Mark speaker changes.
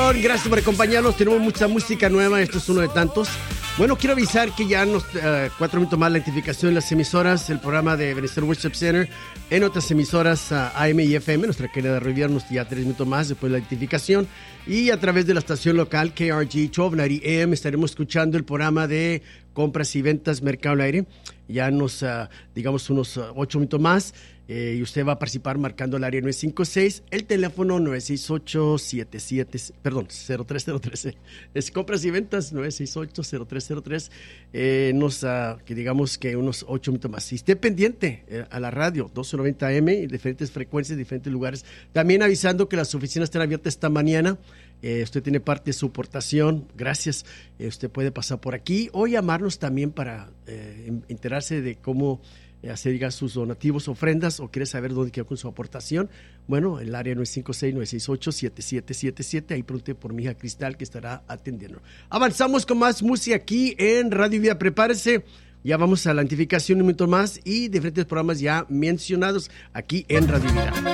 Speaker 1: millón. Gracias por acompañarnos. Tenemos mucha música nueva. Esto es uno de tantos. Bueno, quiero avisar que ya 4 minutos más la identificación de las emisoras, el programa de Venezuela Worship Center en otras emisoras AM y FM, nuestra querida Riviernos, ya 3 minutos más después de la identificación. Y a través de la estación local KRG 1290 AM estaremos escuchando el programa de compras y ventas Mercado al Aire. Ya digamos, unos 8 minutos más. Y usted va a participar marcando el área 956, el teléfono 0303. Es compras y ventas 968-0303. Que digamos que unos 8 minutos más. Y esté pendiente a la radio 1290 AM y diferentes frecuencias, diferentes lugares. También avisando que las oficinas están abiertas esta mañana. Usted tiene parte de su aportación. Gracias. Usted puede pasar por aquí o llamarnos también para enterarse de cómo hacer llegar sus donativos, ofrendas, o quiere saber dónde quedó con su aportación. Bueno, el área 956-968-7777. Ahí pregunté por mi hija Cristal, que estará atendiendo. Avanzamos con más música aquí en Radio Vida. Prepárese. Ya vamos a la identificación un minuto más y diferentes programas ya mencionados aquí en Radio Vida.